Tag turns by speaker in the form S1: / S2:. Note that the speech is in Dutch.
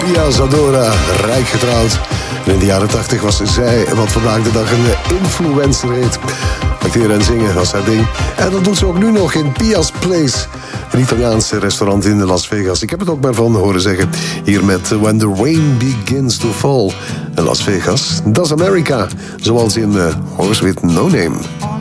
S1: Pia Zadora, rijk getrouwd. En in de jaren 80 was zij wat vandaag de dag een influencer heet. Acteren en zingen was haar ding. En dat doet ze ook nu nog in Pia's Place. Een Italiaanse restaurant in Las Vegas. Ik heb het ook maar van horen zeggen. Hier met When the Rain Begins to Fall. En Las Vegas, dat is Amerika. Zoals in Horse with No Name.